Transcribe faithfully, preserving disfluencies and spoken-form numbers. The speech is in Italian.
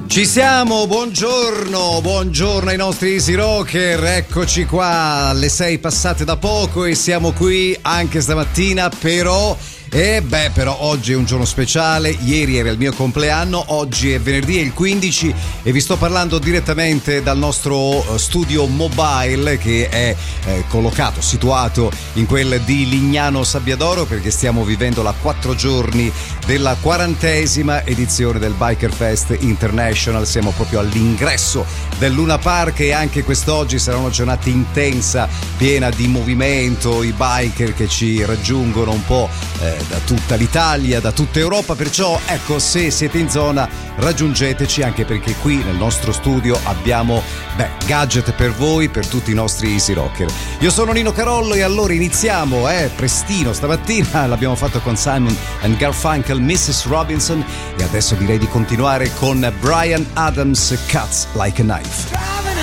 Ci siamo, buongiorno, buongiorno ai nostri Easy Rocker, eccoci qua, alle sei passate da poco e siamo qui anche stamattina, però... E beh, però oggi è un giorno speciale, ieri era il mio compleanno, oggi è venerdì, è il quindici e vi sto parlando direttamente dal nostro studio mobile che è eh, collocato, situato in quel di Lignano Sabbiadoro, perché stiamo vivendo la quattro giorni della quarantesima edizione del Biker Fest International. Siamo proprio all'ingresso del Luna Park e anche quest'oggi sarà una giornata intensa, piena di movimento, i biker che ci raggiungono un po' eh, da tutta l'Italia, da tutta Europa, perciò ecco, se siete in zona raggiungeteci, anche perché qui nel nostro studio abbiamo beh, gadget per voi, per tutti i nostri Easy Rocker. Io sono Nino Carollo e allora iniziamo, eh, prestino stamattina, l'abbiamo fatto con Simon and Garfunkel, missus Robinson, e adesso direi di continuare con Bryan Adams, Cuts Like a Knife.